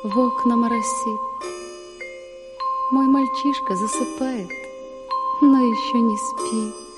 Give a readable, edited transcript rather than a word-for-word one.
в окна моросит. Мой мальчишка засыпает, но еще не спит.